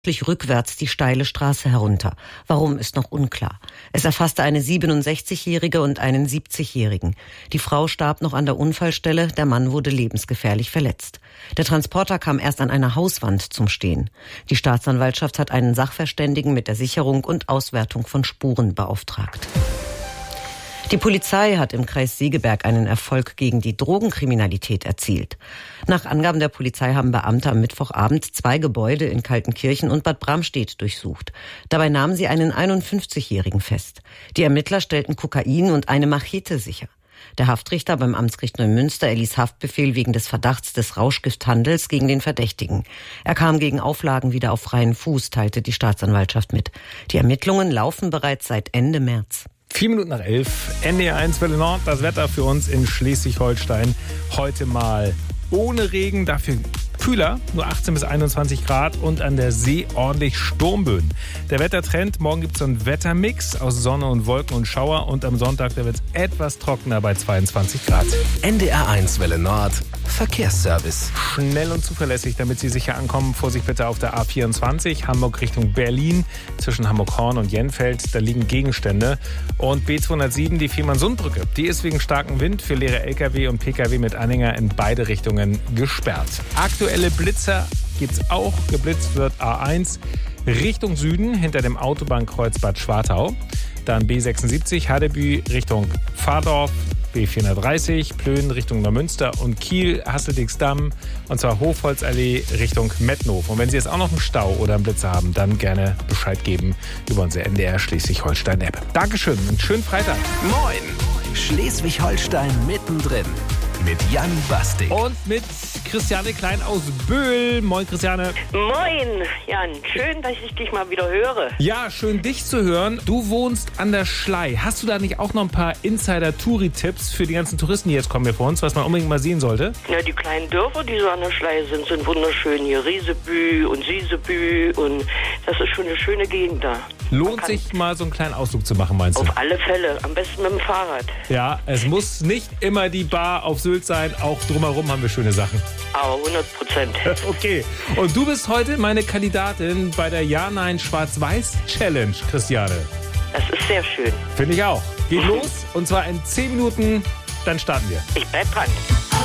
rückwärts die steile Straße herunter. Warum, ist noch unklar. Es erfasste eine 67-Jährige und einen 70-Jährigen. Die Frau starb noch an der Unfallstelle, der Mann wurde lebensgefährlich verletzt. Der Transporter kam erst an einer Hauswand zum Stehen. Die Staatsanwaltschaft hat einen Sachverständigen mit der Sicherung und Auswertung von Spuren beauftragt. Die Polizei hat im Kreis Segeberg einen Erfolg gegen die Drogenkriminalität erzielt. Nach Angaben der Polizei haben Beamte am Mittwochabend 2 Gebäude in Kaltenkirchen und Bad Bramstedt durchsucht. Dabei nahmen sie einen 51-Jährigen fest. Die Ermittler stellten Kokain und eine Machete sicher. Der Haftrichter beim Amtsgericht Neumünster erließ Haftbefehl wegen des Verdachts des Rauschgifthandels gegen den Verdächtigen. Er kam gegen Auflagen wieder auf freien Fuß, teilte die Staatsanwaltschaft mit. Die Ermittlungen laufen bereits seit Ende März. 11:04, NDR 1 Welle Nord, das Wetter für uns in Schleswig-Holstein. Heute mal ohne Regen, dafür kühler, nur 18 bis 21 Grad und an der See ordentlich Sturmböen. Der Wettertrend, morgen gibt es so einen Wettermix aus Sonne und Wolken und Schauer und am Sonntag wird es etwas trockener bei 22 Grad. NDR 1 Welle Nord, Verkehrsservice. Schnell und zuverlässig, damit Sie sicher ankommen. Vorsicht bitte auf der A24, Hamburg Richtung Berlin, zwischen Hamburg-Horn und Jenfeld. Da liegen Gegenstände. Und B207, die Fehmarnsundbrücke, die ist wegen starkem Wind für leere LKW und PKW mit Anhänger in beide Richtungen gesperrt. Aktuelle Blitzer gibt's auch. Geblitzt wird A1 Richtung Süden hinter dem Autobahnkreuz Bad Schwartau. Dann B76 Haddeby Richtung Pfadorf. B430 Plön Richtung Neumünster und Kiel, Hasseldicksdamm und zwar Hofholzallee Richtung Mettnow. Und wenn Sie jetzt auch noch einen Stau oder einen Blitzer haben, dann gerne Bescheid geben über unsere NDR Schleswig-Holstein-App. Dankeschön und schönen Freitag. Moin! Schleswig-Holstein mittendrin. Mit Jan Bastik. Und mit Christiane Klein aus Böhl. Moin, Christiane. Moin, Jan. Schön, dass ich dich mal wieder höre. Ja, schön, dich zu hören. Du wohnst an der Schlei. Hast du da nicht auch noch ein paar Insider-Touri-Tipps für die ganzen Touristen, die jetzt kommen hier vor uns, was man unbedingt mal sehen sollte? Ja, die kleinen Dörfer, die so an der Schlei sind wunderschön. Hier Riesebü und Siesebü und das ist schon eine schöne Gegend da. Lohnt sich mal so einen kleinen Ausflug zu machen, meinst du? Auf alle Fälle. Am besten mit dem Fahrrad. Ja, es muss nicht immer die Bar auf Sylt sein. Auch drumherum haben wir schöne Sachen. Aber 100%. Okay. Und du bist heute meine Kandidatin bei der Ja-Nein-Schwarz-Weiß-Challenge, Christiane. Das ist sehr schön. Finde ich auch. Geht los und zwar in 10 Minuten, dann starten wir. Ich bleib dran.